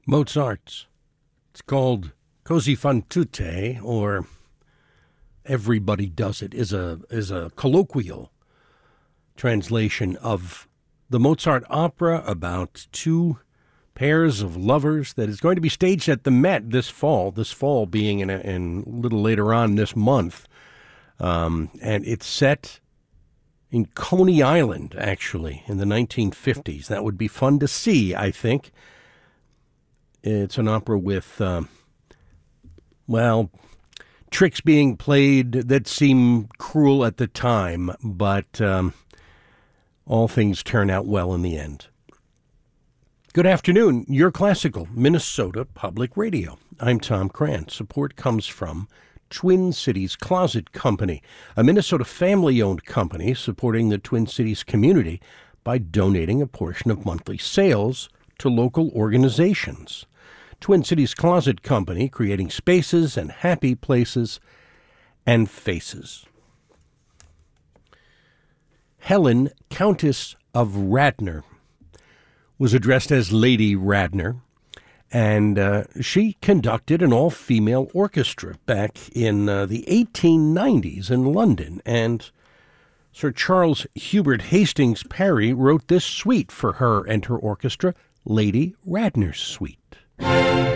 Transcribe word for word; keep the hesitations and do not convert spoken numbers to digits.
Mozart's. It's called Così fan tutte, or Everybody Does It, is a is a colloquial translation of the Mozart opera about two pairs of lovers that is going to be staged at the Met this fall, this fall being in a, in a little later on this month. Um, and it's set in Coney Island, actually, in the nineteen fifties. That would be fun to see, I think. It's an opera with, um, well, tricks being played that seem cruel at the time, but um, all things turn out well in the end. Good afternoon. Your classical Minnesota Public Radio. I'm Tom Cran. Support comes from Twin Cities Closet Company, a Minnesota family-owned company supporting the Twin Cities community by donating a portion of monthly sales to local organizations. Twin Cities Closet Company, creating spaces and happy places and faces. Helen, Countess of Radnor, was addressed as Lady Radnor, and uh, she conducted an all-female orchestra back in uh, the eighteen nineties in London, and Sir Charles Hubert Hastings Parry wrote this suite for her and her orchestra, Lady Radnor's Suite.